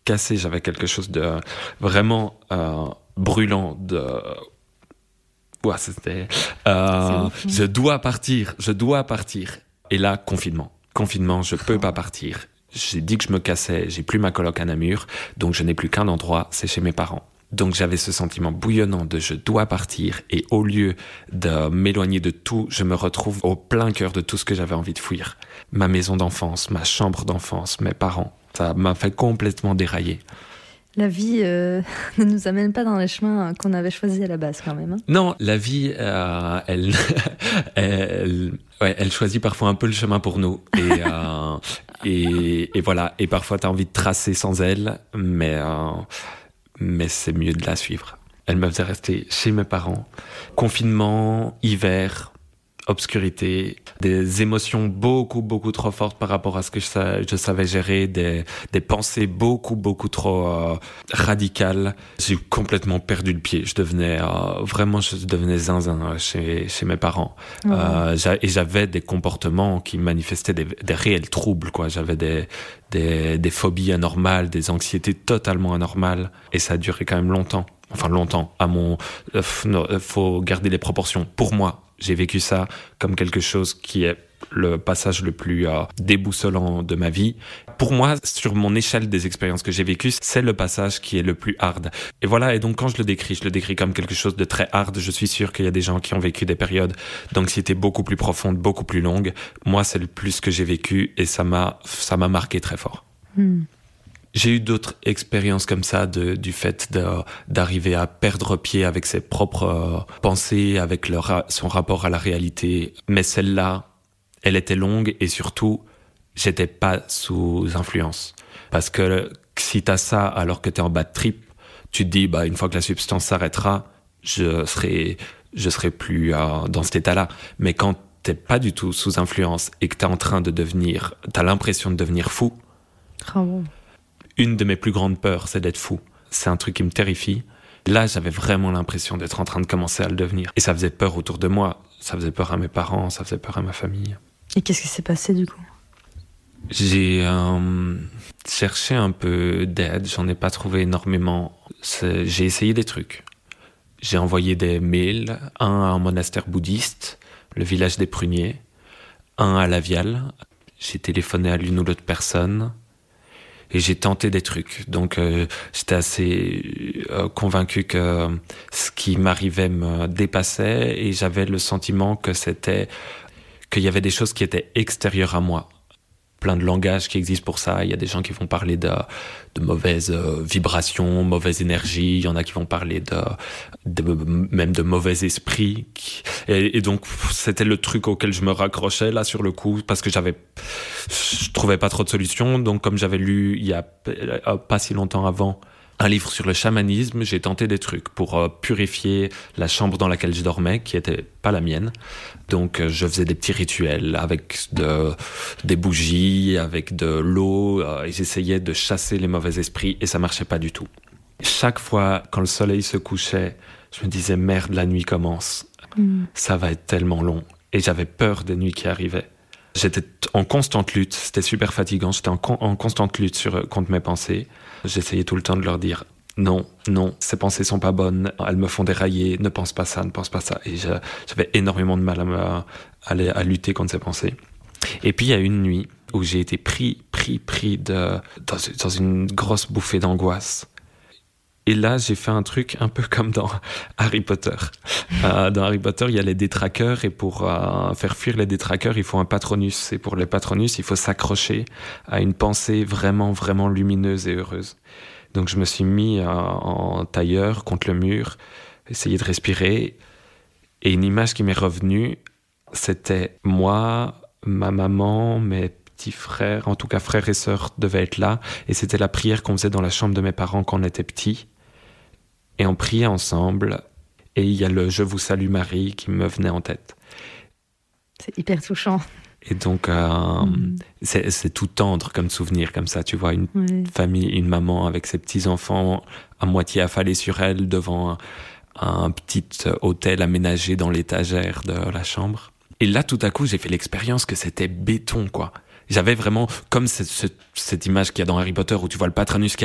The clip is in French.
cassé, j'avais quelque chose de vraiment brûlant, ouais, c'était je dois partir. Et là, confinement, je peux pas partir. J'ai dit que je me cassais, j'ai plus ma coloc à Namur, donc je n'ai plus qu'un endroit, c'est chez mes parents. Donc j'avais ce sentiment bouillonnant de je dois partir, et au lieu de m'éloigner de tout, je me retrouve au plein cœur de tout ce que j'avais envie de fuir. Ma maison d'enfance, ma chambre d'enfance, mes parents. Ça m'a fait complètement dérailler. La vie ne nous amène pas dans les chemins qu'on avait choisis à la base quand même. Hein. Non, la vie, elle choisit parfois un peu le chemin pour nous. Et voilà. Et parfois, tu as envie de tracer sans elle, mais c'est mieux de la suivre. Elle me faisait rester chez mes parents. Confinement, hiver, obscurité, des émotions beaucoup trop fortes par rapport à ce que je savais gérer, des pensées beaucoup trop radicales. J'ai complètement perdu le pied. Je devenais zinzin chez mes parents. Et j'avais des comportements qui manifestaient des réels troubles, quoi. J'avais des phobies anormales, des anxiétés totalement anormales, et ça a duré quand même longtemps. Enfin longtemps. Faut garder les proportions. Pour moi, j'ai vécu ça comme quelque chose qui est le passage le plus déboussolant de ma vie. Pour moi, sur mon échelle des expériences que j'ai vécues, c'est le passage qui est le plus hard. Et voilà, et donc quand je le décris comme quelque chose de très hard. Je suis sûr qu'il y a des gens qui ont vécu des périodes d'anxiété beaucoup plus profondes, beaucoup plus longues. Moi, c'est le plus que j'ai vécu, et ça m'a marqué très fort. J'ai eu d'autres expériences comme ça, du fait d'arriver à perdre pied avec ses propres pensées, avec son rapport à la réalité. Mais celle-là, elle était longue, et surtout, j'étais pas sous influence. Parce que si t'as ça alors que t'es en bad trip, tu te dis, une fois que la substance s'arrêtera, je serai plus dans cet état-là. Mais quand t'es pas du tout sous influence et que t'as l'impression de devenir fou, une de mes plus grandes peurs, c'est d'être fou. C'est un truc qui me terrifie. Là, j'avais vraiment l'impression d'être en train de commencer à le devenir. Et ça faisait peur autour de moi. Ça faisait peur à mes parents, ça faisait peur à ma famille. Et qu'est-ce qui s'est passé du coup ? J'ai cherché un peu d'aide, j'en ai pas trouvé énormément. J'ai essayé des trucs. J'ai envoyé des mails, un à un monastère bouddhiste, le village des Pruniers, un à La Viale. J'ai téléphoné à l'une ou l'autre personne. Et j'ai tenté des trucs. Donc, j'étais assez convaincu que ce qui m'arrivait me dépassait, et j'avais le sentiment qu'il y avait des choses qui étaient extérieures à moi. Plein de langages qui existent pour ça. Il y a des gens qui vont parler de mauvaises vibrations, mauvaise énergie. Il y en a qui vont parler même de mauvais esprits. Et donc, c'était le truc auquel je me raccrochais là sur le coup, parce que je trouvais pas trop de solutions. Donc, comme j'avais lu il y a pas si longtemps avant un livre sur le chamanisme, j'ai tenté des trucs pour purifier la chambre dans laquelle je dormais, qui était pas la mienne. Donc je faisais des petits rituels avec des bougies, avec de l'eau, et j'essayais de chasser les mauvais esprits, et ça marchait pas du tout. Chaque fois, quand le soleil se couchait, je me disais merde, la nuit commence. Ça va être tellement long. Et j'avais peur des nuits qui arrivaient. J'étais en constante lutte, c'était super fatigant, j'étais en constante lutte contre mes pensées. J'essayais tout le temps de leur dire non, ces pensées sont pas bonnes, elles me font dérailler, ne pense pas ça. Et j'avais énormément de mal à lutter contre ces pensées. Et puis il y a une nuit où j'ai été pris dans une grosse bouffée d'angoisse. Et là, j'ai fait un truc un peu comme dans Harry Potter. Dans Harry Potter, il y a les détraqueurs, et pour faire fuir les détraqueurs, il faut un patronus. Et pour les patronus, il faut s'accrocher à une pensée vraiment, vraiment lumineuse et heureuse. Donc, je me suis mis en tailleur contre le mur, essayer de respirer. Et une image qui m'est revenue, c'était moi, ma maman, mes petits frères, en tout cas frères et sœurs devaient être là. Et c'était la prière qu'on faisait dans la chambre de mes parents quand on était petits. Et on priait ensemble, et il y a le « Je vous salue Marie » qui me venait en tête. C'est hyper touchant. Et donc, c'est tout tendre comme souvenir, comme ça. Tu vois, une famille, une maman avec ses petits-enfants à moitié affalés sur elle devant un petit hôtel aménagé dans l'étagère de la chambre. Et là, tout à coup, j'ai fait l'expérience que c'était béton, quoi. J'avais vraiment, comme cette image qu'il y a dans Harry Potter où tu vois le patronus qui